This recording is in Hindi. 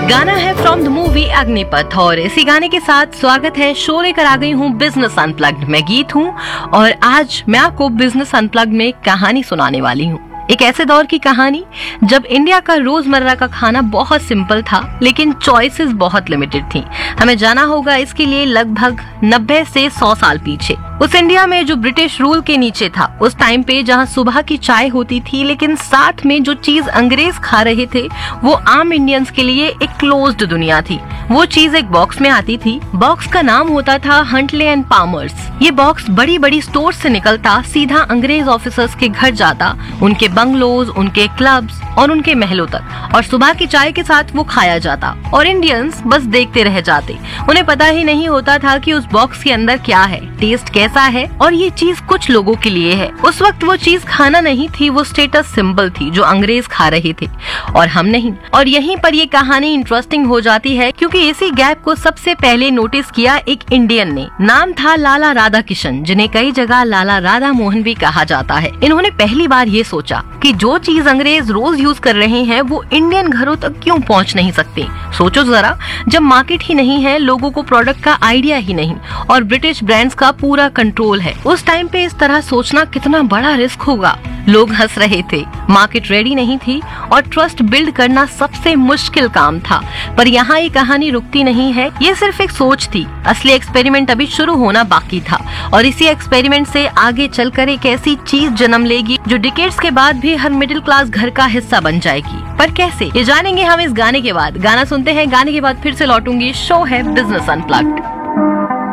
गाना है फ्रॉम द मूवी अग्निपथ और इसी गाने के साथ स्वागत है। शो लेकर आ गई हूँ बिजनेस अनप्लग्ड। मैं गीत हूँ और आज मैं आपको बिजनेस अनप्लग्ड में कहानी सुनाने वाली हूँ। एक ऐसे दौर की कहानी जब इंडिया का रोजमर्रा का खाना बहुत सिंपल था लेकिन चॉइसेस बहुत लिमिटेड थी। हमें जाना होगा इसके लिए लगभग 90 से 100 साल पीछे, उस इंडिया में जो ब्रिटिश रूल के नीचे था। उस टाइम पे जहाँ सुबह की चाय होती थी लेकिन साथ में जो चीज अंग्रेज खा रहे थे वो आम इंडियंस के लिए एक क्लोज्ड दुनिया थी। वो चीज एक बॉक्स में आती थी। बॉक्स का नाम होता था हंटले एंड पामर्स। ये बॉक्स बड़ी बड़ी स्टोर से निकलता सीधा अंग्रेज ऑफिसर्स के घर जाता, उनके बंगलोज, उनके क्लब्स और उनके महलों तक, और सुबह की चाय के साथ वो खाया जाता और इंडियंस बस देखते रह जाते। उन्हें पता ही नहीं होता था कि उस बॉक्स के अंदर क्या है, टेस्ट कैसा है और ये चीज कुछ लोगों के लिए है। उस वक्त वो चीज खाना नहीं थी, वो स्टेटस सिंबल थी जो अंग्रेज खा रहे थे और हम नहीं। और यहीं पर ये कहानी इंटरेस्टिंग हो जाती है क्योंकि इसी गैप को सबसे पहले नोटिस किया एक इंडियन ने। नाम था लाला राधा किशन, जिन्हें कई जगह लाला राधा मोहन भी कहा जाता है। इन्होंने पहली बार ये सोचा कि जो चीज अंग्रेज रोज यूज कर रहे हैं वो इंडियन घरों तक क्यों पहुंच नहीं सकती। सोचो जरा, जब मार्केट ही नहीं है, लोगों को प्रोडक्ट का आइडिया ही नहीं और ब्रिटिश ब्रांड्स का पूरा कंट्रोल है, उस टाइम पे इस तरह सोचना कितना बड़ा रिस्क होगा। लोग हंस रहे थे, मार्केट रेडी नहीं थी और ट्रस्ट बिल्ड करना सबसे मुश्किल काम था। पर यहाँ ये कहानी रुकती नहीं है, ये सिर्फ एक सोच थी। असली एक्सपेरिमेंट अभी शुरू होना बाकी था और इसी एक्सपेरिमेंट से आगे चलकर एक ऐसी चीज जन्म लेगी जो डिकेड्स के बाद भी हर मिडिल क्लास घर का हिस्सा बन जाएगी। पर कैसे, ये जानेंगे हम इस गाने के बाद। गाना सुनते हैं, गाने के बाद फिर से लौटूंगी। शो है बिजनेस अनप्लग्ड।